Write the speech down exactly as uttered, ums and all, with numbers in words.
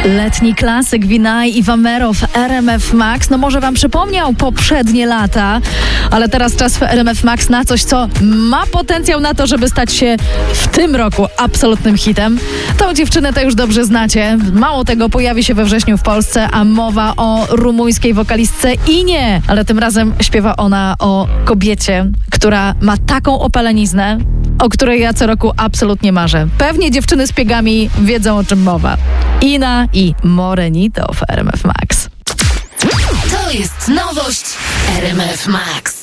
Letni klasyk Vinay i Wamerow w R M F Max. No może wam przypomniał poprzednie lata, ale teraz czas w R M F Max na coś, co ma potencjał na to, żeby stać się w tym roku absolutnym hitem. Tą dziewczynę to już dobrze znacie. Mało tego, pojawi się we wrześniu w Polsce, a mowa o rumuńskiej wokalistce Inie. Ale tym razem śpiewa ona o kobiecie, która ma taką opaleniznę, o której ja co roku absolutnie marzę. Pewnie dziewczyny z piegami wiedzą, o czym mowa. Ina i Morenito w R M F Max. To jest nowość R M F Max.